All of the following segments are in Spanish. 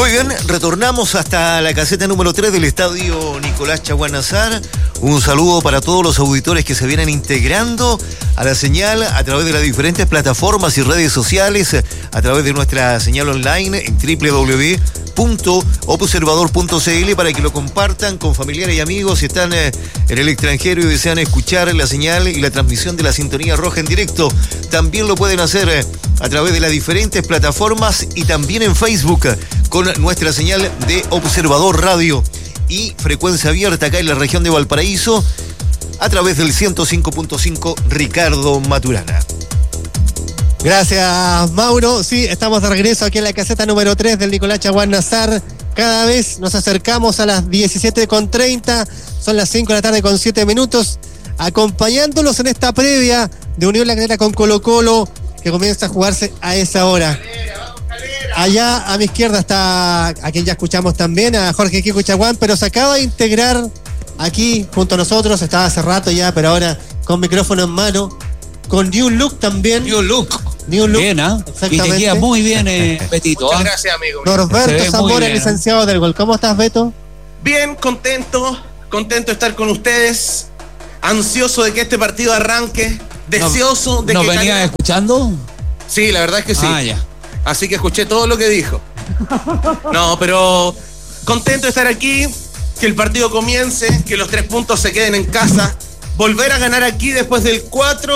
Muy bien, retornamos hasta la caseta número 3 del estadio Nicolás Chaguán Nazar. Un saludo para todos los auditores que se vienen integrando a la señal a través de las diferentes plataformas y redes sociales, a través de nuestra señal online en www.observador.cl para que lo compartan con familiares y amigos si están en el extranjero y desean escuchar la señal y la transmisión de la Sintonía Roja en directo. También lo pueden hacer a través de las diferentes plataformas y también en Facebook con nuestra señal de Observador Radio y frecuencia abierta acá en la región de Valparaíso a través del 105.5 Ricardo Maturana. Gracias, Mauro. Sí, estamos de regreso aquí en la caseta número 3 del Nicolás Chaguán Nazar. Cada vez nos acercamos a las 17:30, son las 5 de la tarde con 7 minutos, acompañándolos en esta previa de Unión La Calera con Colo-Colo, que comienza a jugarse a esa hora. Allá a mi izquierda está a quien ya escuchamos también, a Jorge Kiko Chaguán, pero se acaba de integrar aquí junto a nosotros, estaba hace rato ya, pero ahora con micrófono en mano, con New Look también. New Look. Bien, ¿ah? Y te queda muy bien, Betito. Muchas gracias, amigo. Norberto Zamora, licenciado del Gol. ¿Cómo estás, Beto? Bien, contento de estar con ustedes, ansioso de que este partido arranque, deseoso de que... ¿Nos venías escuchando? Sí, la verdad es que sí. Ya. Así que escuché todo lo que dijo. No, pero contento de estar aquí, que el partido comience, que los 3 puntos se queden en casa, volver a ganar aquí después del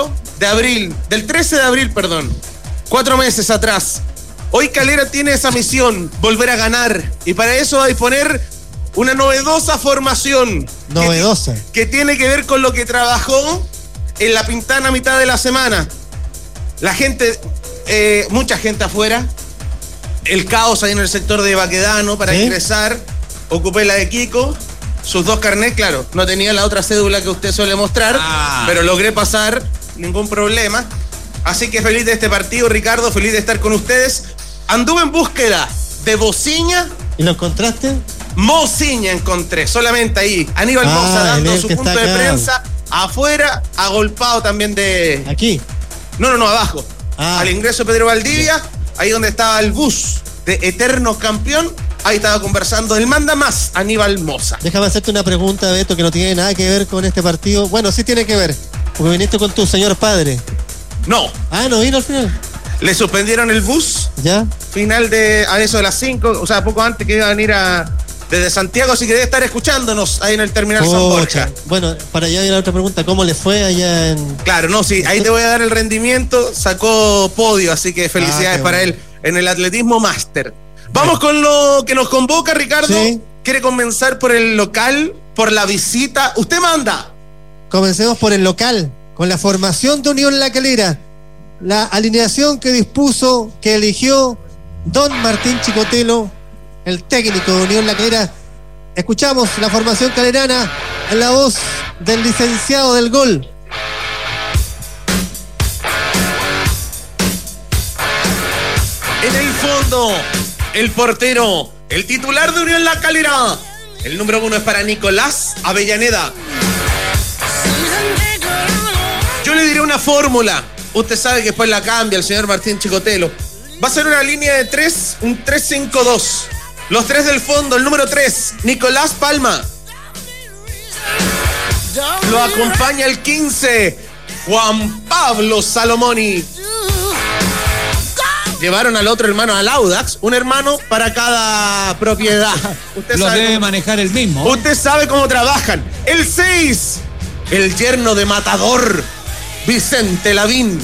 13 de abril, 4 meses atrás. Hoy Calera tiene esa misión, volver a ganar, y para eso hay que poner una novedosa formación. Novedosa. Que tiene que ver con lo que trabajó en la Pintana a mitad de la semana. La gente... mucha gente afuera, el caos ahí en el sector de Baquedano para ingresar, ocupé la de Kiko, sus 2 carnets, claro, no tenía la otra cédula que usted suele mostrar, pero logré pasar, ningún problema, así que feliz de este partido, Ricardo, feliz de estar con ustedes. Anduve en búsqueda de Bociña. ¿Y lo encontraste? Mociña encontré, solamente ahí, Aníbal Moza dando su punto de prensa, afuera, agolpado también de... ¿Aquí? No, abajo. Al ingreso de Pedro Valdivia, ahí donde estaba el bus de Eterno Campeón, ahí estaba conversando el manda más, Aníbal Moza. Déjame hacerte una pregunta, Beto, que no tiene nada que ver con este partido. Bueno, sí tiene que ver, porque viniste con tu señor padre. No. ¿No vino al final? Le suspendieron el bus. ¿Ya? Final a eso de las 5, o sea, poco antes que iba a venir desde Santiago, así que debe estar escuchándonos ahí en el terminal San Borja. Bueno, para allá viene la otra pregunta, ¿cómo le fue allá en...? Claro, no, sí, ahí te voy a dar el rendimiento, sacó podio, así que felicidades para él en el atletismo máster. Vamos con lo que nos convoca, Ricardo. Sí. ¿Quiere comenzar por el local, por la visita? Usted manda. Comencemos por el local, con la formación de Unión La Calera, la alineación que dispuso, que eligió don Martín Chicotelo, el técnico de Unión La Calera. Escuchamos la formación calerana en la voz del licenciado del Gol. En el fondo, el portero, el titular de Unión La Calera. El número 1 es para Nicolás Avellaneda. Yo le diré una fórmula. Usted sabe que después la cambia el señor Martín Chicotelo. Va a ser una línea de 3, un 3-5-2. Los 3 del fondo, el número 3, Nicolás Palma. Lo acompaña el 15, Juan Pablo Salomoni. Llevaron al otro hermano al Audax, un hermano para cada propiedad. Usted lo debe manejar el mismo. Usted sabe cómo trabajan. El 6, el yerno de Matador, Vicente Lavín.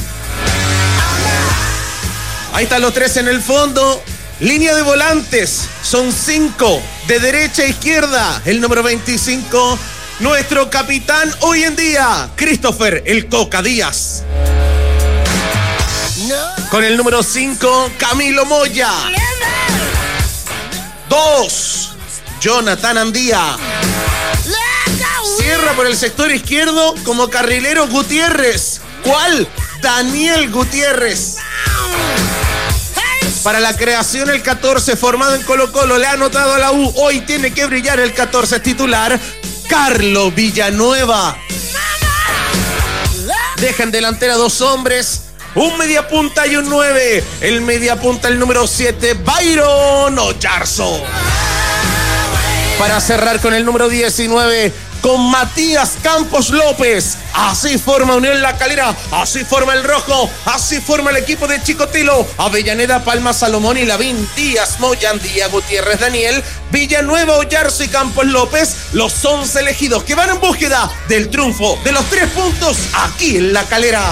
Ahí están los 3 en el fondo. Línea de volantes, son 5 de derecha a izquierda. El número 25, nuestro capitán hoy en día, Christopher El Coca Díaz. Con el número 5, Camilo Moya. 2, Jonathan Andía. Cierra por el sector izquierdo como carrilero Gutiérrez. ¿Cuál? Daniel Gutiérrez. Para la creación el 14, formado en Colo-Colo, le ha anotado a la U. Hoy tiene que brillar el 14 titular, Carlos Villanueva. Deja en delantera 2 hombres, un mediapunta y un 9. El mediapunta, el número 7, Byron Oyarzo. Para cerrar con el número 19, con Matías Campos López. Así forma Unión La Calera, así forma el rojo, así forma el equipo de Chicotelo. Avellaneda, Palma, Salomón y Lavín, Díaz, Moyandía, Gutiérrez, Daniel, Villanueva, Oyarzo y Campos López, los 11 elegidos que van en búsqueda del triunfo de los 3 puntos aquí en La Calera.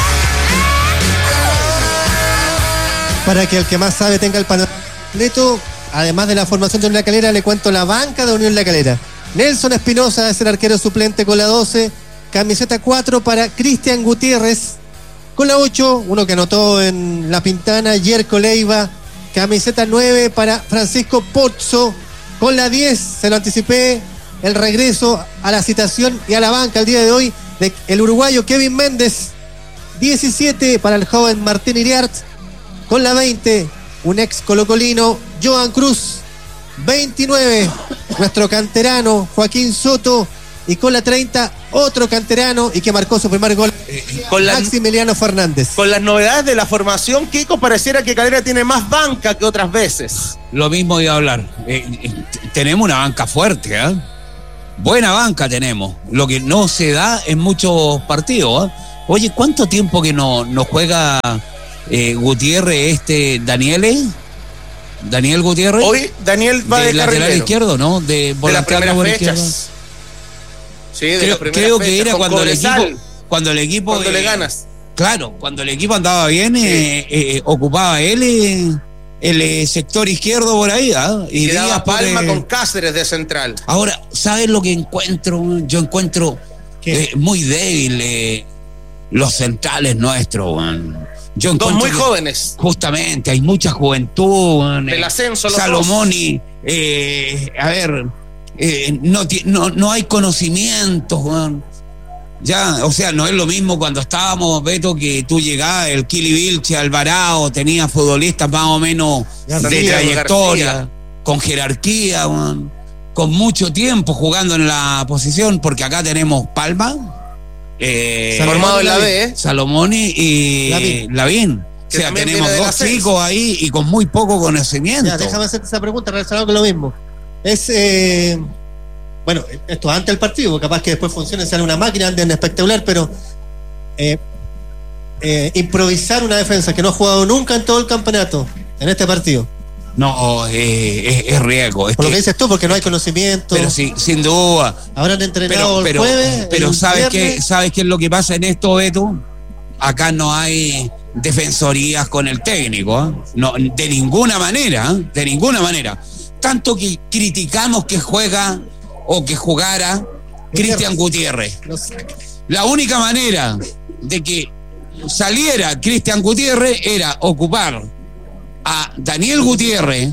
Para que el que más sabe tenga el panorama completo, además de la formación de Unión La Calera, le cuento la banca de Unión La Calera. Nelson Espinosa es el arquero suplente con la 12. Camiseta 4 para Cristian Gutiérrez. Con la 8, uno que anotó en La Pintana, Yerko Leiva. Camiseta 9 para Francisco Pozzo. Con la 10, se lo anticipé, el regreso a la citación y a la banca el día de hoy del uruguayo Kevin Méndez. 17 para el joven Martín Iriart. Con la 20, un ex colocolino, Joan Cruz. 29, nuestro canterano Joaquín Soto. Y con la 30, otro canterano y que marcó su primer gol, Maximiliano Fernández. Con las novedades de la formación, Kiko, pareciera que Calera tiene más banca que otras veces. Lo mismo iba a hablar. Tenemos una banca fuerte, ¿eh? Buena banca tenemos. Lo que no se da en muchos partidos, ¿eh? Oye, ¿cuánto tiempo que no juega Gutiérrez, Daniel Gutiérrez? Hoy Daniel va de lateral carrilero. Izquierdo, ¿no? De las primeras izquierda. fechas. Sí, de las primeras creo fechas, que era con cuando Cobresal, el equipo le ganas. Claro, cuando el equipo andaba bien, ocupaba él el sector izquierdo por ahí, ¿eh? Y daba Palma con Cáceres de central. Ahora, ¿sabes lo que encuentro? Yo encuentro muy débil los centrales nuestros, man. Yo dos muy jóvenes. Justamente, hay mucha juventud, man. Del ascenso, los Salomoni, no hay conocimientos, man. Ya, o sea, no es lo mismo cuando estábamos, Beto, que tú llegabas, el Kili Vilche, Alvarado, tenía futbolistas más o menos de trayectoria, García, con jerarquía, man, con mucho tiempo jugando en la posición, porque acá tenemos Palma, formado en la B, Salomoni y Lavín. O sea, tenemos dos chicos ahí y con muy poco conocimiento. Ya, déjame hacerte esa pregunta relacionada con lo mismo. Es, bueno, esto antes del partido, capaz que después funcione, sea una máquina, anden espectacular, pero improvisar una defensa que no ha jugado nunca en todo el campeonato, en este partido. No, es riesgo. Por lo que dices tú, porque no hay conocimiento. Pero sí, sin duda. Habrán entrenado el jueves. Pero ¿sabes qué es lo que pasa en esto, Beto? Acá no hay defensorías con el técnico, ¿eh? No, de ninguna manera, ¿eh? De ninguna manera. Tanto que criticamos que juega o que jugara Cristian Gutiérrez. La única manera de que saliera Cristian Gutiérrez era ocupar a Daniel Gutiérrez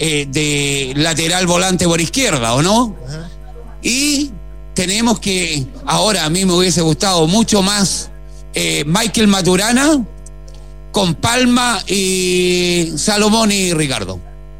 de lateral volante por izquierda, ¿o no? Ajá. Y tenemos que, ahora a mí me hubiese gustado mucho más Michael Maturana con Palma y Salomón y Ricardo,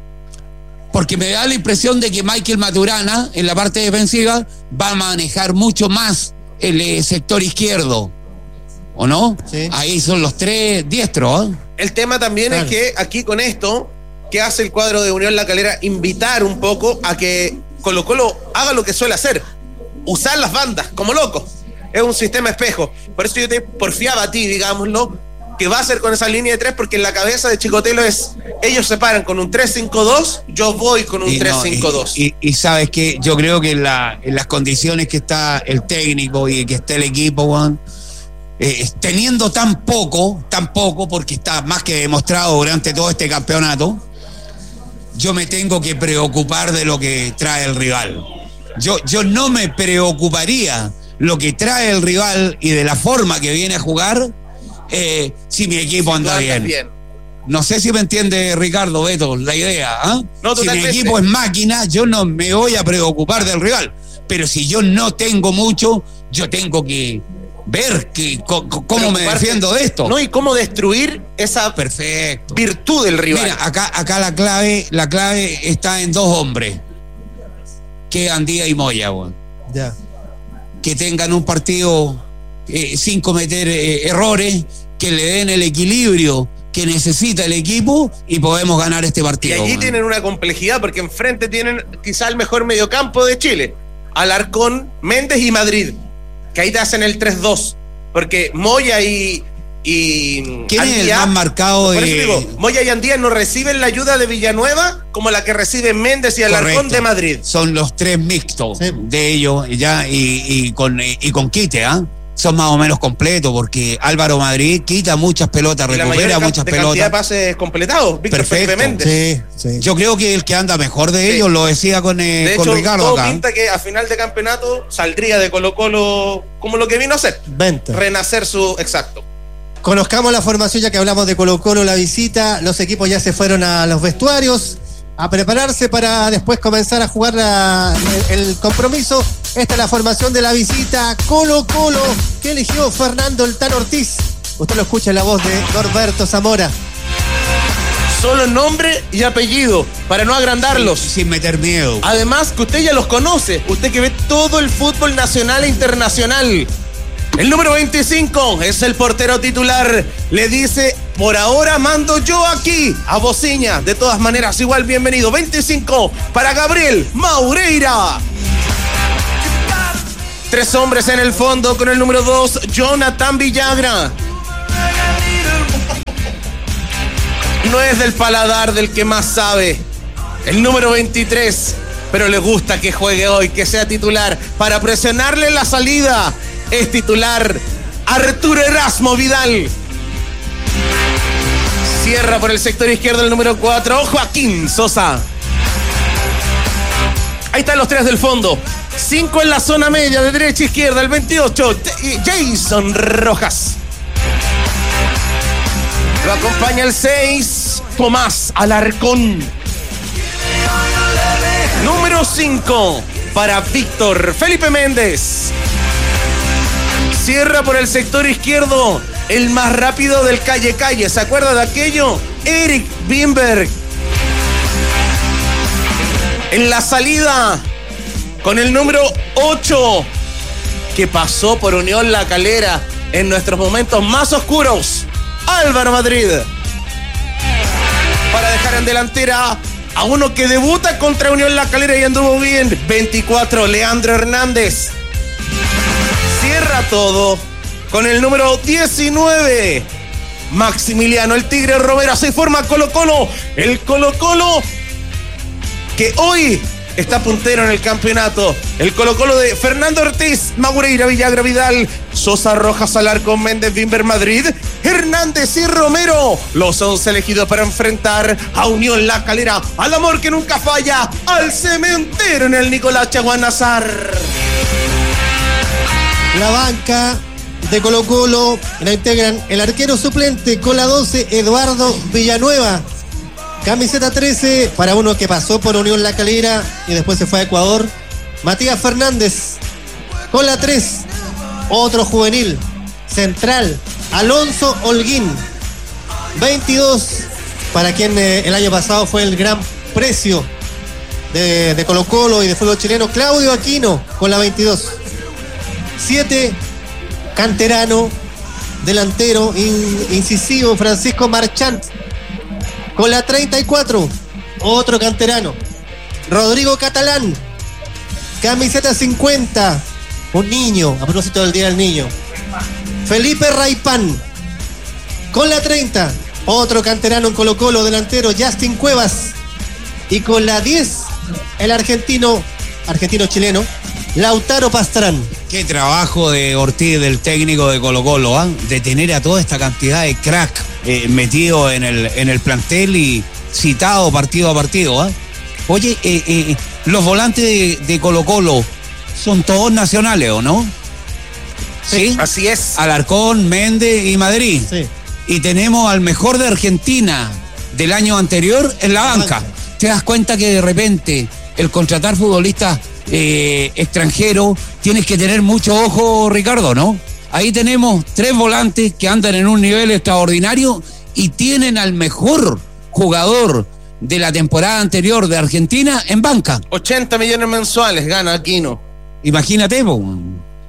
porque me da la impresión de que Michael Maturana en la parte defensiva va a manejar mucho más el sector izquierdo, ¿o no? Sí. Ahí son los tres diestros, ¿eh? El tema también es que aquí con esto, ¿qué hace el cuadro de Unión La Calera? Invitar un poco a que Colo Colo haga lo que suele hacer, usar las bandas como loco. Es un sistema espejo. Por eso yo te porfiaba a ti, digámoslo, que va a ser con esa línea de 3, porque en la cabeza de Chicotelo es, ellos se paran con un 3-5-2, yo voy con un 3-5-2. Y sabes que yo creo que en las condiciones que está el técnico y que está el equipo, Juan, teniendo tan poco, porque está más que demostrado durante todo este campeonato, yo me tengo que preocupar de lo que trae el rival. Yo no me preocuparía lo que trae el rival y de la forma que viene a jugar si mi equipo anda bien. No sé si me entiende, Ricardo, Beto, la idea, ¿eh? No, si mi equipo es máquina, yo no me voy a preocupar del rival. Pero si yo no tengo mucho, yo tengo que ver cómo me defiendo de esto. No, y cómo destruir esa virtud del rival. Mira, acá la clave está en dos hombres. Que Andía y Moya, bueno. Ya. Que tengan un partido sin cometer errores, que le den el equilibrio que necesita el equipo y podemos ganar este Y partido. allí tienen una complejidad porque enfrente tienen quizá el mejor mediocampo de Chile. Alarcón, Méndez y Madrid. Que ahí te hacen el 3-2. Porque Moya y ¿Quién es el Andía, más marcado por eso de...? digo, Moya y Andía no reciben la ayuda de Villanueva como la que reciben Méndez y Alarcón Correcto. de Madrid. Son los tres mixtos Sí. de ellos ya y con quite, ¿ah? Son más o menos completos porque Álvaro Madrid quita muchas pelotas, Y la recupera mayor muchas de cantidad de pelotas. pases completados. Víctor Perfecto. Felipe Méndez. Sí. Yo creo que el que anda mejor de Sí. ellos, lo decía con De con hecho, Ricardo todo acá. pinta que a final de campeonato saldría de Colo-Colo como lo que vino a hacer. Venta. Renacer su... Exacto. Conozcamos la formación ya que hablamos de Colo-Colo, la visita. Los equipos ya se fueron a los vestuarios a prepararse para después comenzar a jugar el compromiso. Esta es la formación de la visita. Colo-Colo que eligió Fernando el Tan Ortiz. Usted lo escucha en la voz de Norberto Zamora. Solo nombre y apellido, para no agrandarlos. Sin meter miedo. Además que usted ya los conoce, usted que ve todo el fútbol nacional e internacional. El número 25 es el portero titular. Le dice, por ahora mando yo aquí a Bociña. De todas maneras, igual bienvenido. 25 para Gabriel Maureira. 3 hombres en el fondo con el número 2, Jonathan Villagra. No es del paladar del que más sabe. El número 23, pero le gusta que juegue hoy, que sea titular para presionarle la salida. Es titular Arturo Erasmo Vidal. Cierra por el sector izquierdo el número 4, Joaquín Sosa. Ahí están los 3 del fondo. 5 en la zona media, de derecha a izquierda, el 28, Jason Rojas. Lo acompaña el 6, Tomás Alarcón. Número 5 para Víctor Felipe Méndez. Cierra por el sector izquierdo el más rápido del Calle. ¿Se acuerda de aquello? Eric Bimberg. En la salida con el número 8 que pasó por Unión La Calera en nuestros momentos más oscuros, Álvaro Madrid. Para dejar en delantera a uno que debuta contra Unión La Calera y anduvo bien, 24, Leandro Hernández. Cierra todo con el número 19, Maximiliano el Tigre Romero. Así forma Colo-Colo. El Colo-Colo que hoy está puntero en el campeonato. El Colo-Colo de Fernando Ortiz, Maureira, Villagra, Vidal, Sosa, Rojas, Alarcón, Méndez, Bimber, Madrid, Hernández y Romero. Los 11 elegidos para enfrentar a Unión La Calera, al amor que nunca falla, al cementero en el Nicolás Chaguanazar. La banca de Colo-Colo la integran el arquero suplente con la 12, Eduardo Villanueva. Camiseta 13 para uno que pasó por Unión La Calera y después se fue a Ecuador, Matías Fernández. Con la 3, otro juvenil, central, Alonso Holguín. 22 para quien el año pasado fue el gran precio de Colo-Colo y de fútbol chileno, Claudio Aquino con la 22. 7, canterano, delantero, incisivo, Francisco Marchant. Con la 34, otro canterano, Rodrigo Catalán. Camiseta 50, un niño, a propósito del Día del Niño, Felipe Raipán. Con la 30, otro canterano en Colo-Colo, delantero, Justin Cuevas. Y con la 10, el argentino-chileno, Lautaro Pastrán. Qué trabajo de Ortiz, del técnico de Colo-Colo, ¿ah? De tener a toda esta cantidad de crack metido en el plantel y citado partido a partido, ¿ah? Oye, los volantes de Colo-Colo son todos nacionales, ¿o no? Sí. Así es. Alarcón, Méndez y Madrid. Sí. Y tenemos al mejor de Argentina del año anterior en la banca. Te das cuenta que de repente el contratar futbolistas extranjeros tienes que tener mucho ojo, Ricardo, ¿no? Ahí tenemos 3 volantes que andan en un nivel extraordinario y tienen al mejor jugador de la temporada anterior de Argentina en banca. 80 millones mensuales gana Aquino. Imagínate, po.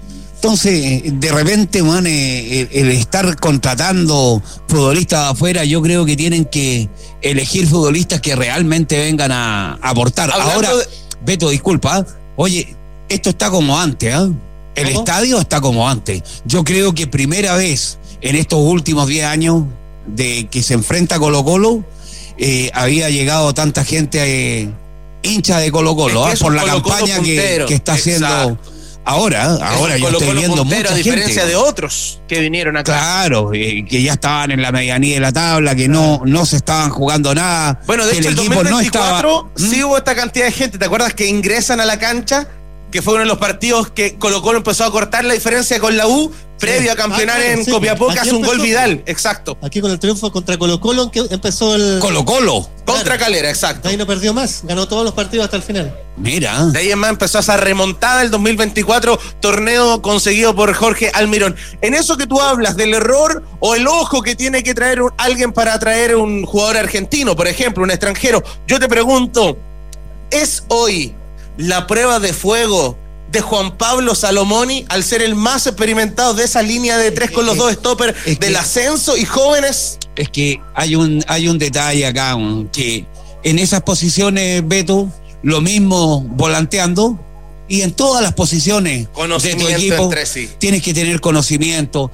Entonces, de repente, man, el estar contratando futbolistas de afuera, yo creo que tienen que elegir futbolistas que realmente vengan a aportar. Ahora, Beto, disculpa, oye, esto está como antes, ¿ah? El estadio está como antes. Yo creo que primera vez en estos últimos 10 años de que se enfrenta Colo-Colo, había llegado tanta gente hincha de Colo-Colo, por la campaña que está haciendo. Ahora yo estoy viendo mucha gente. A diferencia de otros que vinieron acá. Claro, que ya estaban en la medianía de la tabla, que no se estaban jugando nada. Bueno, de hecho, el el equipo 2024 no estaba. sí hubo esta cantidad de gente. ¿Te acuerdas que ingresan a la cancha? Que fue uno de los partidos que Colo-Colo empezó a cortar la diferencia con la U, previo a campeonar en Copiapó, que hace un gol Vidal. Exacto. Aquí con el triunfo contra Colo-Colo, que empezó el... Colo-Colo. Contra Calera, exacto. De ahí no perdió más, ganó todos los partidos hasta el final. Mira. De ahí en más empezó esa remontada el 2024, torneo conseguido por Jorge Almirón. En eso que tú hablas del error o el ojo que tiene que traer alguien para traer un jugador argentino, por ejemplo, un extranjero, yo te pregunto, ¿es hoy la prueba de fuego de Juan Pablo Salomoni al ser el más experimentado de esa línea de tres con los dos stoppers del ascenso y jóvenes? Es que hay un detalle acá, que en esas posiciones, Beto, lo mismo volanteando, y en todas las posiciones de tu equipo tienes que tener conocimiento.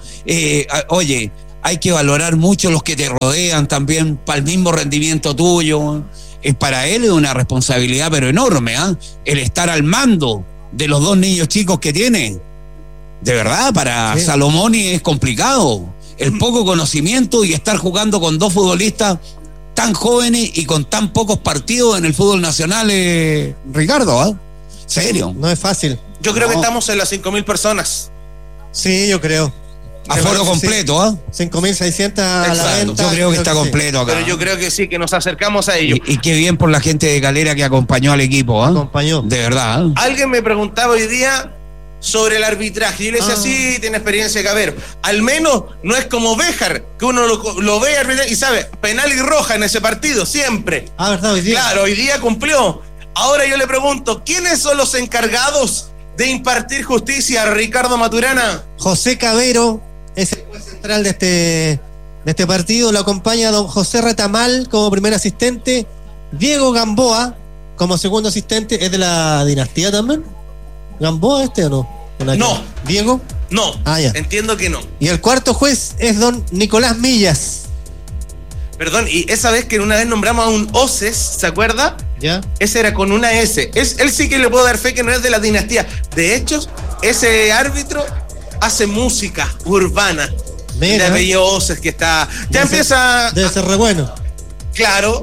Oye, hay que valorar mucho los que te rodean también para el mismo rendimiento tuyo. Para él es una responsabilidad pero enorme, el estar al mando de los dos niños chicos que tiene. De verdad, para Salomoni es complicado. El poco conocimiento y estar jugando con dos futbolistas tan jóvenes y con tan pocos partidos en el fútbol nacional, Ricardo, serio. No es fácil. Yo creo que estamos en las 5.000 personas. Sí, yo creo. Aforo completo, 5.600 a la venta. Yo creo que está completo acá. Pero yo creo que sí, que nos acercamos a ello. Y qué bien por la gente de Calera que acompañó al equipo, Acompañó. De verdad. Alguien me preguntaba hoy día sobre el arbitraje. Yo le decía, sí, tiene experiencia Cabero. Al menos no es como Béjar, que uno lo ve arbitrar y sabe, penal y roja en ese partido, siempre. ¿Verdad? Hoy día. Claro, hoy día cumplió. Ahora yo le pregunto, ¿quiénes son los encargados de impartir justicia a Ricardo Maturana? José Cabero es el juez central de este partido. Lo acompaña don José Retamal como primer asistente. Diego Gamboa como segundo asistente. ¿Es de la dinastía también? ¿Gamboa o no? No. ¿Diego? No, ya. Entiendo que no. Y el cuarto juez es don Nicolás Millas. Perdón, y esa vez que una vez nombramos a un Oces, ¿se acuerda? ¿Ya? Ese era con una S. Él sí que le puedo dar fe que no es de la dinastía. De hecho, ese árbitro hace música urbana. Mira. De apellido Oces, que está... Ya empieza... Debe ser re bueno. Claro.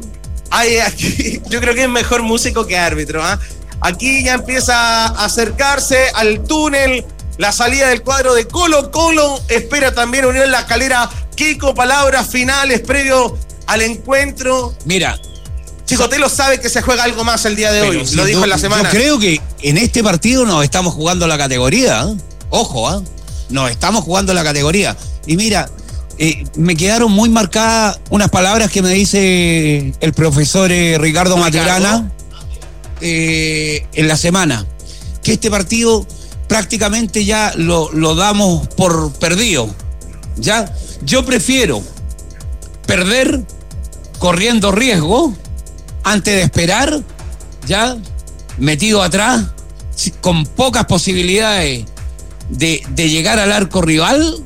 Aquí, yo creo que es mejor músico que árbitro, Aquí ya empieza a acercarse al túnel, la salida del cuadro de Colo-Colo, espera también Unión La Calera. Kiko, palabras finales previo al encuentro. Mira, Chicotelo sabe que se juega algo más el día de hoy, lo dijo en la semana. Yo creo que en este partido nos estamos jugando la categoría, Ojo, nos estamos jugando la categoría. Y mira, me quedaron muy marcadas unas palabras que me dice el profesor Ricardo Maturana en la semana, que este partido prácticamente ya lo damos por perdido. ¿Ya? Yo prefiero perder corriendo riesgo antes de esperar, ya metido atrás, con pocas posibilidades de llegar al arco rival,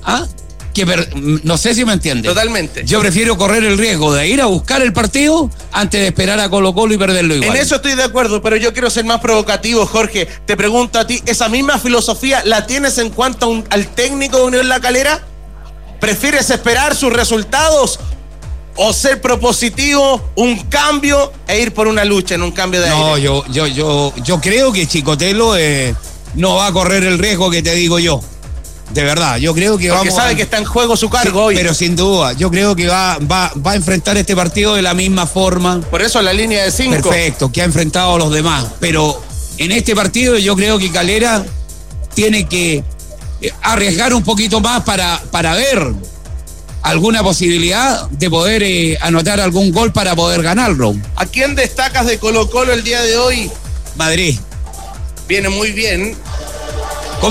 no sé si me entiende. Totalmente. Yo prefiero correr el riesgo de ir a buscar el partido antes de esperar a Colo-Colo y perderlo igual. En eso estoy de acuerdo, pero yo quiero ser más provocativo, Jorge. Te pregunto a ti, ¿esa misma filosofía la tienes en cuanto al técnico de Unión La Calera? ¿Prefieres esperar sus resultados o ser propositivo, un cambio e ir por una lucha en un cambio de aire? No, yo creo que Chicotelo no va a correr el riesgo que te digo yo. De verdad, yo creo que porque sabe que está en juego su cargo hoy. Pero sin duda, yo creo que va a enfrentar este partido de la misma forma. Por eso la línea de 5. Perfecto, que ha enfrentado a los demás. Pero en este partido yo creo que Calera tiene que arriesgar un poquito más para ver alguna posibilidad de poder anotar algún gol para poder ganarlo. ¿A quién destacas de Colo-Colo el día de hoy? Madrid. Viene muy bien. ¿Cómo?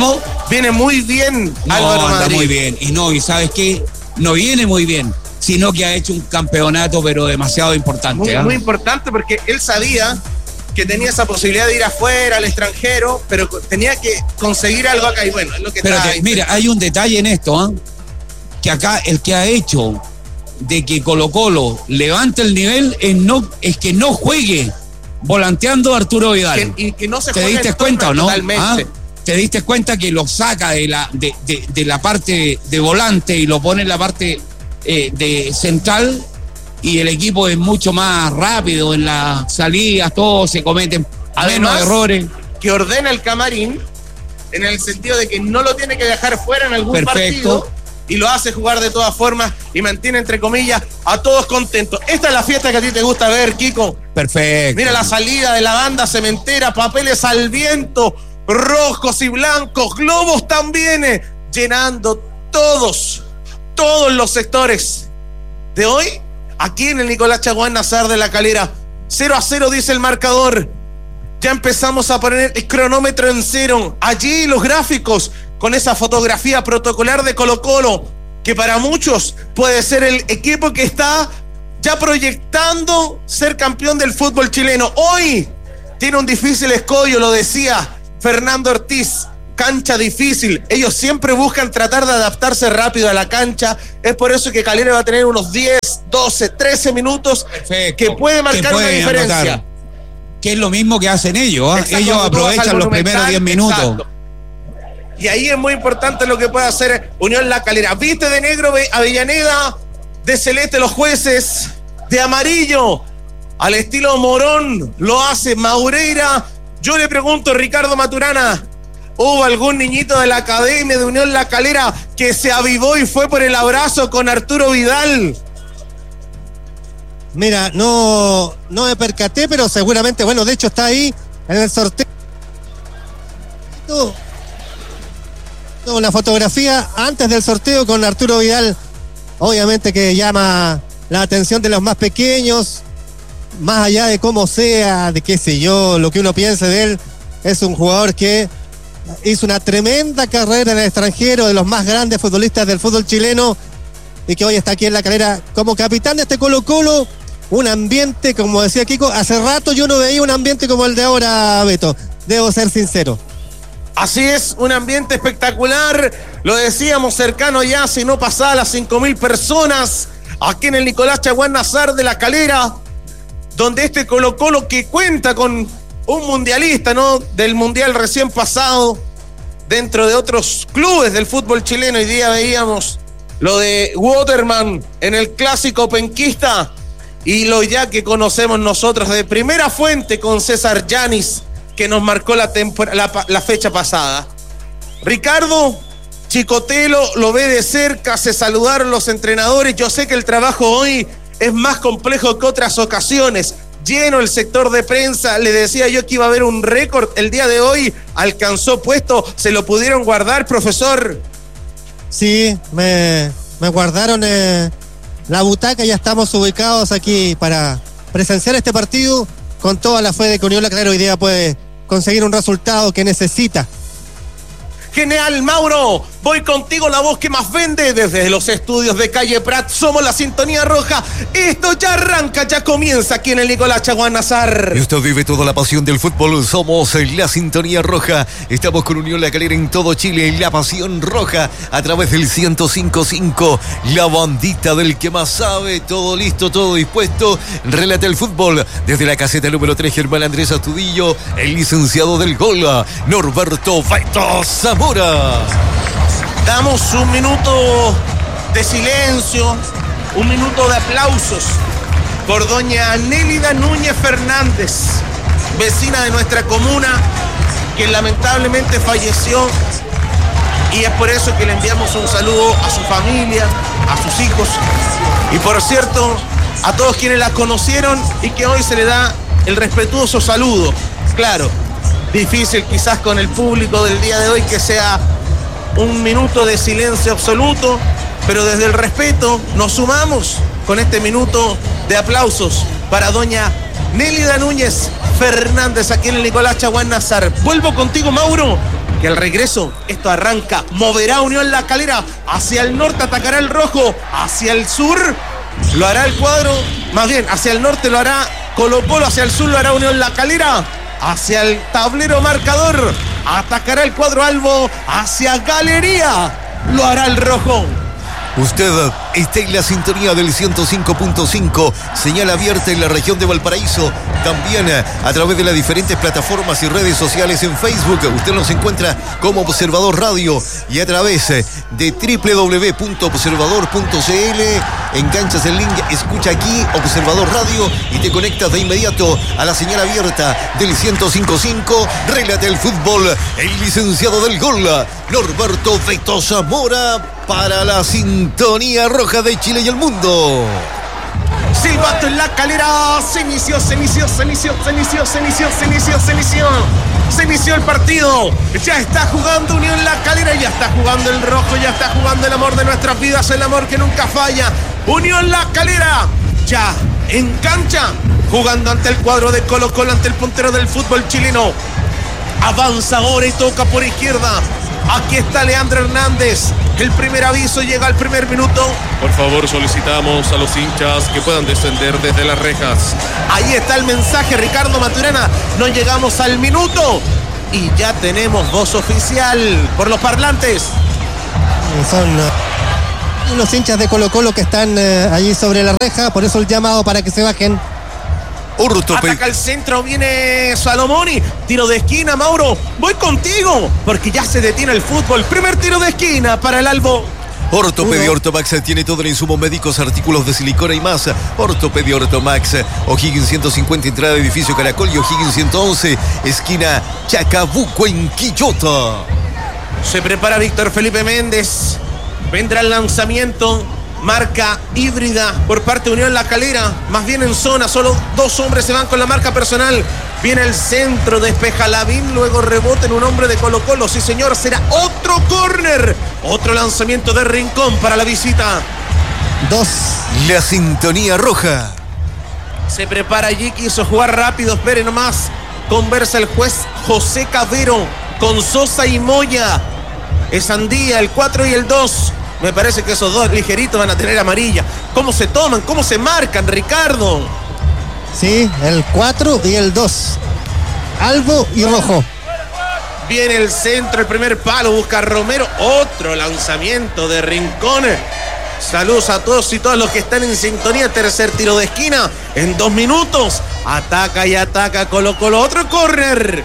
Viene muy bien Álvaro anda Madrid. muy bien. Y ¿sabes qué? No viene muy bien, sino que ha hecho un campeonato, pero demasiado importante. Muy importante, porque él sabía que tenía esa posibilidad de ir afuera, al extranjero, pero tenía que conseguir algo acá. Y bueno, es lo que Pero está. mira, hay un detalle en esto, que acá el que ha hecho de que Colo-Colo levante el nivel es que no juegue volanteando a Arturo Vidal. Que no se ¿Te juegue diste en cuenta o torno, no? Totalmente. ¿Te diste cuenta que lo saca de la parte de volante y lo pone en la parte de central? Y el equipo es mucho más rápido en las salidas, todos se cometen Además, menos errores. Que ordena el camarín en el sentido de que no lo tiene que dejar fuera en algún partido y lo hace jugar de todas formas y mantiene, entre comillas, a todos contentos. Esta es la fiesta que a ti te gusta ver, Kiko. Perfecto. Mira la salida de la banda cementera, papeles al viento, rojos y blancos, globos también, llenando todos los sectores de hoy, aquí en el Nicolás Chaguán Nazar de la Calera. 0-0 dice el marcador. Ya empezamos a poner el cronómetro en cero. Allí los gráficos con esa fotografía protocolar de Colo-Colo, que para muchos puede ser el equipo que está ya proyectando ser campeón del fútbol chileno. Hoy tiene un difícil escollo, lo decía Fernando Ortiz. Cancha difícil. Ellos siempre buscan tratar de adaptarse rápido a la cancha. Es por eso que Calera va a tener unos 10, 12, 13 minutos. Perfecto. Que puede marcar una diferencia. Anotar. Que es lo mismo que hacen ellos. Exacto, ellos aprovechan los primeros 10 minutos. Exacto. Y ahí es muy importante lo que puede hacer Unión La Calera. Viste de negro Avellaneda, de celeste los jueces, de amarillo al estilo Morón lo hace Maureira. Yo le pregunto, Ricardo Maturana, ¿hubo algún niñito de la academia de Unión La Calera que se avivó y fue por el abrazo con Arturo Vidal? Mira, no me percaté, pero seguramente, bueno, de hecho está ahí en el sorteo. Una fotografía antes del sorteo con Arturo Vidal, obviamente que llama la atención de los más pequeños, más allá de cómo sea, de qué sé yo, lo que uno piense de él. Es un jugador que hizo una tremenda carrera en el extranjero, de los más grandes futbolistas del fútbol chileno, y que hoy está aquí en La Calera como capitán de este Colo-Colo. Un ambiente, como decía Kiko, hace rato yo no veía un ambiente como el de ahora, Beto, debo ser sincero. Así es, un ambiente espectacular, lo decíamos, cercano ya, si no pasaba las 5.000 personas, aquí en el Nicolás Chaguán Nazar de La Calera, donde este Colo-Colo que cuenta con un mundialista, ¿no? Del mundial recién pasado, dentro de otros clubes del fútbol chileno. Hoy día veíamos lo de Waterman en el clásico penquista y lo ya que conocemos nosotros de primera fuente con César Yanis, que nos marcó la fecha pasada. Ricardo Chicotelo lo ve de cerca, se saludaron los entrenadores. Yo sé que el trabajo hoy es más complejo que otras ocasiones. Lleno el sector de prensa, le decía yo que iba a haber un récord el día de hoy, alcanzó puesto, se lo pudieron guardar, profesor. Sí, me guardaron la butaca, ya estamos ubicados aquí para presenciar este partido con toda la fe de que Unión La Calera hoy día puede conseguir un resultado que necesita. Genial, Mauro, voy contigo, la voz que más vende desde los estudios de Calle Prat. Somos la Sintonía Roja. Esto ya arranca, ya comienza aquí en el Nicolás Chaguán Nazar. Y usted vive toda la pasión del fútbol. Somos la Sintonía Roja. Estamos con Unión La Calera en todo Chile. La pasión roja a través del 105.5. La bandita del que más sabe. Todo listo, todo dispuesto. Relata el fútbol desde la caseta número 3. Germán Andrés Astudillo, el licenciado del gol, Norberto Beto Zamora. Damos un minuto de silencio, un minuto de aplausos por doña Nélida Núñez Fernández, vecina de nuestra comuna, que lamentablemente falleció, y es por eso que le enviamos un saludo a su familia, a sus hijos, y por cierto, a todos quienes la conocieron y que hoy se le da el respetuoso saludo. Claro, difícil quizás con el público del día de hoy que sea un minuto de silencio absoluto, pero desde el respeto nos sumamos con este minuto de aplausos para doña Nélida Núñez Fernández aquí en el Nicolás Chaguán Nazar. Vuelvo contigo, Mauro, que al regreso esto arranca, moverá Unión La Calera, hacia el norte atacará el rojo, hacia el sur lo hará el cuadro, más bien hacia el norte lo hará Colo-Colo, hacia el sur lo hará Unión La Calera, hacia el tablero marcador atacará el cuadro albo, hacia Galería lo hará el rojo. Usted está en la sintonía del 105.5, señal abierta en la región de Valparaíso, también a través de las diferentes plataformas y redes sociales en Facebook. Usted nos encuentra como Observador Radio y a través de www.observador.cl enganchas el link, escucha aquí Observador Radio y te conectas de inmediato a la señal abierta del 105.5. Relata el fútbol, el licenciado del gol, Norberto Beto Zamora, para la sintonía roja de Chile y el mundo. Silbato en La Calera, se inició el partido, ya está jugando Unión La Calera, ya está jugando el rojo, ya está jugando el amor de nuestras vidas, el amor que nunca falla. Unión La Calera, ya en cancha, jugando ante el cuadro de Colo-Colo, ante el puntero del fútbol chileno. Avanza ahora y toca por izquierda. Aquí está Leandro Hernández. El primer aviso llega al primer minuto. Por favor, solicitamos a los hinchas que puedan descender desde las rejas. Ahí está el mensaje, Ricardo Maturana. No llegamos al minuto y ya tenemos voz oficial por los parlantes. Son los hinchas de Colo-Colo que están allí sobre la reja, por eso el llamado para que se bajen. Ataca el centro, viene Salomoni. Tiro de esquina, Mauro. Voy contigo, porque ya se detiene el fútbol. Primer tiro de esquina para el Albo. Ortopedia Ortomax tiene todo en insumos médicos, artículos de silicona y más. Ortopedia Ortomax, O'Higgins 150, entrada de edificio Caracol, y O'Higgins 111, esquina Chacabuco en Quillota. Se prepara Víctor Felipe Méndez. Vendrá el lanzamiento. Marca híbrida por parte de Unión La Calera, más bien en zona, solo dos hombres se van con la marca personal. Viene el centro, despeja Lavín, luego rebota en un hombre de Colo-Colo. Sí, señor, será otro córner, otro lanzamiento de Rincón para la visita. 2. La sintonía roja. Se prepara allí, quiso jugar rápido, espere nomás. Conversa el juez José Cavero con Sosa y Moya. Es Andía, el 4 y el 2. Me parece que esos dos ligeritos van a tener amarilla. ¿Cómo se toman? ¿Cómo se marcan, Ricardo? Sí, el 4 y el 2. Albo y rojo. Viene el centro, el primer palo, busca Romero. Otro lanzamiento de Rincón. Saludos a todos y todas los que están en sintonía. Tercer tiro de esquina en 2 minutos. Ataca y ataca Colo-Colo. Otro córner.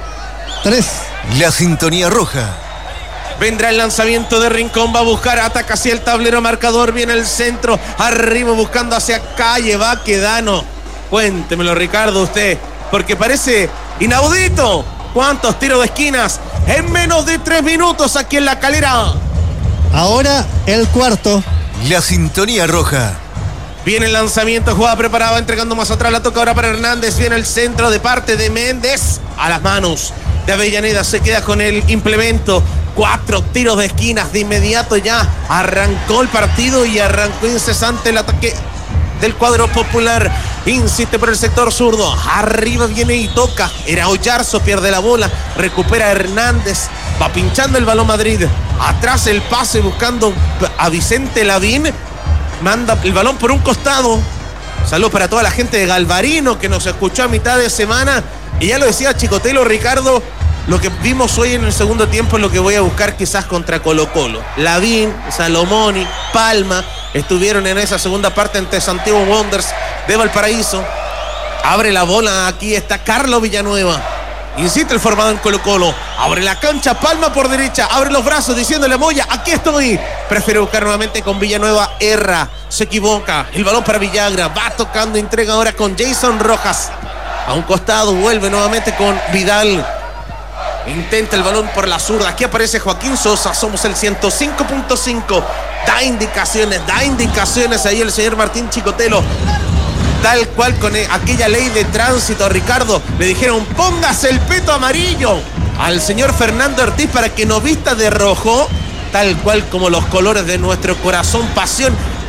3. La sintonía roja. Vendrá el lanzamiento de Rincón, va a buscar, ataca hacia el tablero marcador, viene el centro, arriba buscando hacia calle Baquedano. Cuéntemelo, Ricardo, usted, porque parece inaudito. ¿Cuántos tiros de esquinas en menos de 3 minutos aquí en La Calera? Ahora el cuarto. La sintonía roja. Viene el lanzamiento, jugada preparada, entregando más atrás, la toca ahora para Hernández, viene el centro de parte de Méndez, a las manos de Avellaneda, se queda con el implemento. 4 tiros de esquinas, de inmediato ya arrancó el partido y arrancó incesante el ataque del cuadro popular. Insiste por el sector zurdo, arriba viene y toca, era Oyarzo, pierde la bola, recupera Hernández, va pinchando el balón Madrid, atrás el pase buscando a Vicente Lavín, manda el balón por un costado. Saludos para toda la gente de Galvarino que nos escuchó a mitad de semana, y ya lo decía Chicotelo, Ricardo. Lo que vimos hoy en el segundo tiempo es lo que voy a buscar quizás contra Colo-Colo. Lavín, Salomoni, Palma estuvieron en esa segunda parte ante Santiago Wanderers de Valparaíso. Abre la bola, aquí está Carlos Villanueva. Insiste el formado en Colo-Colo. Abre la cancha, Palma por derecha. Abre los brazos diciéndole a Moya, aquí estoy. Prefiere buscar nuevamente con Villanueva. Erra, se equivoca. El balón para Villagra. Va tocando, entrega ahora con Jason Rojas. A un costado, vuelve nuevamente con Vidal. Intenta el balón por la zurda. Aquí aparece Joaquín Sosa. Somos el 105.5. Da indicaciones ahí el señor Martín Chicotelo. Tal cual con aquella ley de tránsito, Ricardo. Le dijeron, póngase el peto amarillo al señor Fernando Ortiz para que no vista de rojo. Tal cual como los colores de nuestro corazón, pasión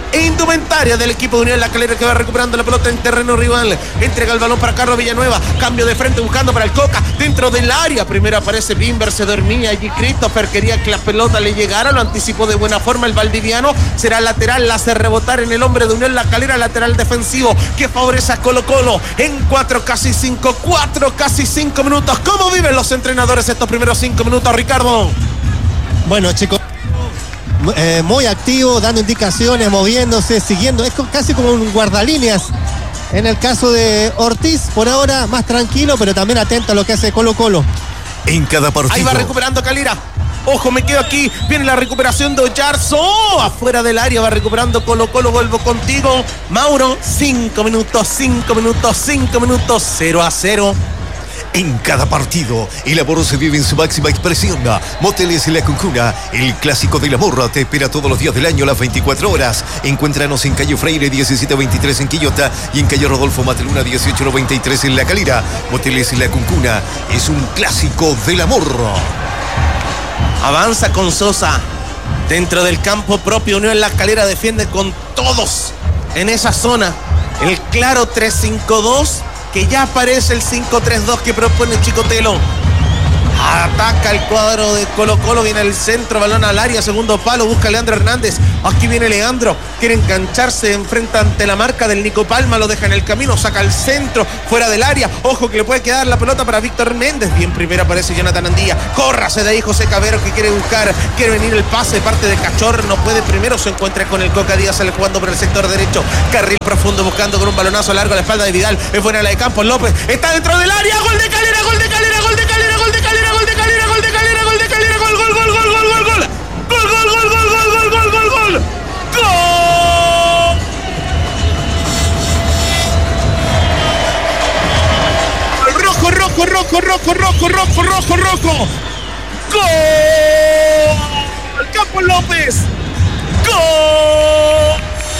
e indumentaria del equipo de Unión La Calera, que va recuperando la pelota en terreno rival. Entrega el balón para Carlos Villanueva. Cambio de frente buscando para el Coca. Dentro del área. Primero aparece Bimber. Se dormía allí Christopher. Quería que la pelota le llegara. Lo anticipó de buena forma el valdiviano. Será lateral. La hace rebotar en el hombre de Unión La Calera. Lateral defensivo que favorece a Colo-Colo en 4, casi 5 minutos. ¿Cómo viven los entrenadores estos primeros 5 minutos, Ricardo? Bueno, chicos, muy activo, dando indicaciones, moviéndose, siguiendo. Es casi como un guardalíneas. En el caso de Ortiz, por ahora más tranquilo, pero también atento a lo que hace Colo-Colo. En cada partido. Ahí va recuperando Calera. Ojo, me quedo aquí. Viene la recuperación de Oyarzo. Afuera del área va recuperando Colo-Colo. Vuelvo contigo, Mauro. 5 minutos, 0-0. En cada partido, el amor se vive en su máxima expresión. Moteles La Cuncuna, el clásico del amor, te espera todos los días del año, las 24 horas. Encuéntranos en calle Freire 1723 en Quillota y en calle Rodolfo Mateluna 1893 en La Calera. Moteles La Cuncuna es un clásico del amor. Avanza con Sosa. Dentro del campo propio, Unión La Calera defiende con todos en esa zona. El claro 3-5-2. Que ya aparece el 5-3-2 que propone Chicotelo. Ataca el cuadro de Colo-Colo, viene el centro, balón al área, segundo palo, busca Leandro Hernández. Aquí viene Leandro, quiere engancharse, enfrenta ante la marca del Nico Palma, lo deja en el camino, saca el centro, fuera del área. Ojo que le puede quedar la pelota para Víctor Méndez. Bien, primero aparece Jonathan Andía. Córrase de ahí José Cabero, que quiere buscar, quiere venir el pase de parte de Cachorro, no puede. Primero se encuentra con el Coca Díaz, sale jugando por el sector derecho. Carril profundo buscando con un balonazo largo a la espalda de Vidal. Es buena la de Campos López, está dentro del área. Gol de Calera, gol de Calera, gol de Calera, gol de Calera, gol de Calera, gol de Calera, gol de Calera, gol, gol, gol, gol, gol, gol, gol. Gol, gol, gol, gol, gol, gol, gol, gol, gol. ¡Gol! Rojo. ¡Gol! Campos López. ¡Gol!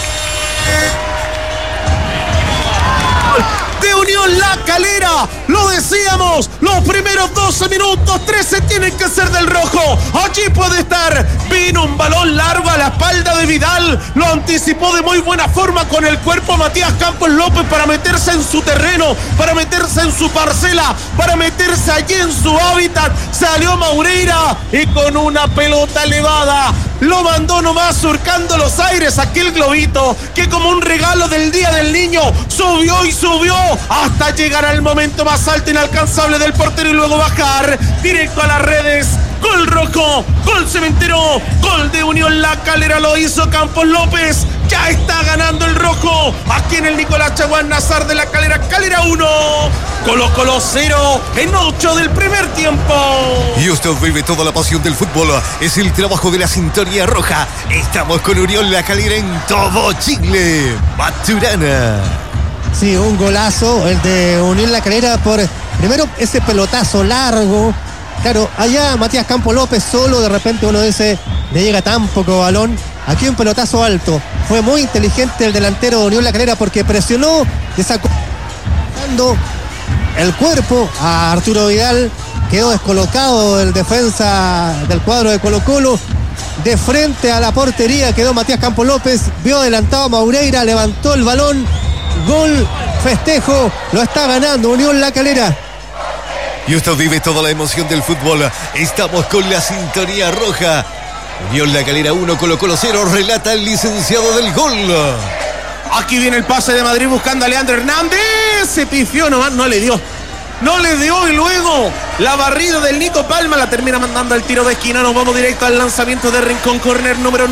De Unión La Calera, lo decíamos, los primeros 12 minutos, 13 tienen que ser del rojo. Allí puede estar. Vino un balón largo a la espalda de Vidal, lo anticipó de muy buena forma con el cuerpo Matías Campos López para meterse en su terreno, para meterse en su parcela, para meterse allí en su hábitat. Salió Maureira y con una pelota elevada lo mandó nomás surcando los aires, aquel globito que como un regalo del Día del Niño subió y subió hasta llegar al momento más alto inalcanzable del portero y luego bajar directo a las redes. Gol rojo, gol cementero, gol de Unión La Calera, lo hizo Campos López. Ya está ganando el rojo aquí en el Nicolás Chaguán Nazar de La Calera. Calera 1, Colo-Colo 0 en 8 del primer tiempo. Y usted vive toda la pasión del fútbol. Es el trabajo de la sintonía roja. Estamos con Unión La Calera en todo Chile. Maturana. Sí, un golazo el de Unión La Calera por primero ese pelotazo largo. Claro, allá Matías Campos López solo, de repente uno dice, le llega tan poco balón. Aquí un pelotazo alto. Fue muy inteligente el delantero de Unión La Calera porque presionó, desacomodando el cuerpo a Arturo Vidal. Quedó descolocado el defensa del cuadro de Colo-Colo. De frente a la portería quedó Matías Campos López. Vio adelantado a Maureira, levantó el balón. Gol, festejo, lo está ganando Unión La Calera. Y usted vive toda la emoción del fútbol. Estamos con la sintonía roja. Unión La Calera 1, Colo-Colo 0, relata el licenciado del gol. Aquí viene el pase de Madrid buscando a Leandro Hernández. Se pifió nomás, no le dio y luego la barrida del Nico Palma la termina mandando al tiro de esquina. Nos vamos directo al lanzamiento de Rincón, corner número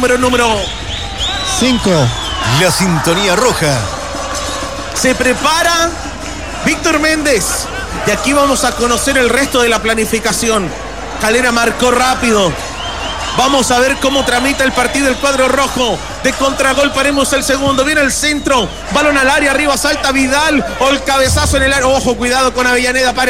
5. La sintonía roja. Se prepara Víctor Méndez. Y aquí vamos a conocer el resto de la planificación. Calera marcó rápido. Vamos a ver cómo tramita el partido el cuadro rojo. De contragol paremos el segundo. Viene el centro. Balón al área. Arriba salta Vidal. O el cabezazo en el área. Ojo, cuidado con Avellaneda. Pare.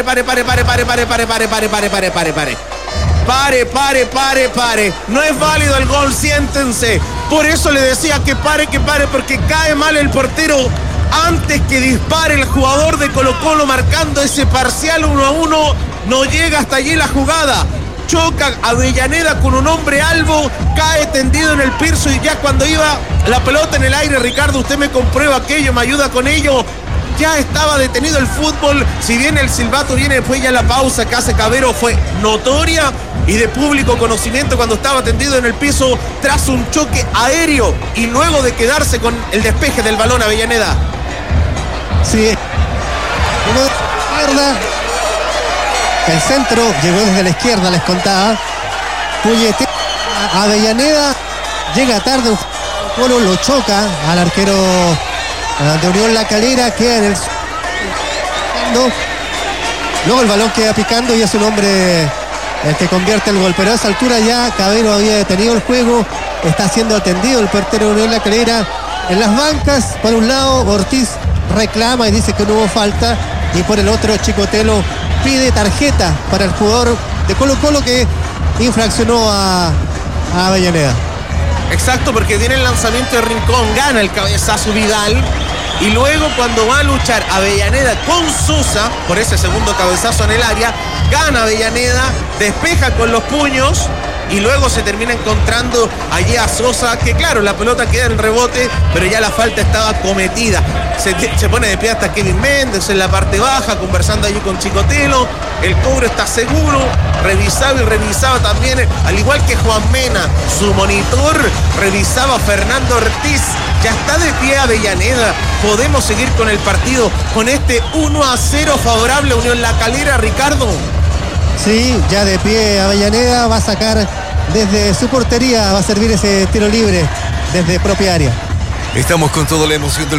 No es válido el gol. Siéntense. Por eso le decía que pare. Porque cae mal el portero. Antes que dispare el jugador de Colo-Colo marcando ese parcial 1-1. No llega hasta allí la jugada. choca Avellaneda con un hombre albo, cae tendido en el piso y ya cuando iba la pelota en el aire, Ricardo, usted me comprueba aquello, me ayuda con ello, ya estaba detenido el fútbol. Si bien el silbato viene después ya la pausa que hace Cabero fue notoria y de público conocimiento cuando estaba tendido en el piso tras un choque aéreo y luego de quedarse con el despeje del balón Avellaneda. Sí, uno de la izquierda, el centro llegó desde la izquierda, les contaba. Puñete, Avellaneda llega tarde, un Colo lo choca al arquero de Unión La Calera, queda en el... Luego el balón queda picando y es un hombre el que convierte el gol, pero a esa altura ya Cabero había detenido el juego, está siendo atendido el portero de Unión La Calera. En las bancas, por un lado Ortiz reclama y dice que no hubo falta, y por el otro Chicotelo pide tarjeta para el jugador de Colo Colo que infraccionó a Avellaneda. Exacto, porque tiene el lanzamiento de Rincón, gana el cabezazo Vidal y luego cuando va a luchar Avellaneda con Sosa por ese segundo cabezazo en el área, gana Avellaneda, despeja con los puños y luego se termina encontrando allí a Sosa, que claro, la pelota queda en rebote, pero ya la falta estaba cometida. Se pone de pie hasta Kevin Méndez en la parte baja, conversando allí con Chicotelo. El cobro está seguro, revisaba y revisaba también, al igual que Juan Mena, su monitor, revisaba Fernando Ortiz. Ya está de pie Avellaneda. Podemos seguir con el partido con este 1-0 favorable a Unión La Calera, Ricardo. Sí, ya de pie Avellaneda, va a sacar desde su portería, va a servir ese tiro libre desde propia área. Estamos con toda la emoción del